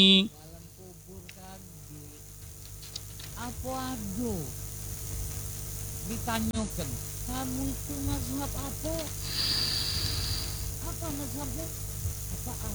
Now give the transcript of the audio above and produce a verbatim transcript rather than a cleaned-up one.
Jalan kubur kaki. Apa aduh? Ditanyakan, kamu itu mazhab apa? Apa mazhabmu? Apa